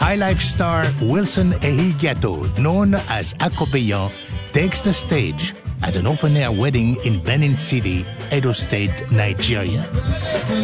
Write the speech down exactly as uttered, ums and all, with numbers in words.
High Life star Wilson Ehigiato, known as Akobeyan, takes the stage at an open-air wedding in Benin City, Edo State, Nigeria.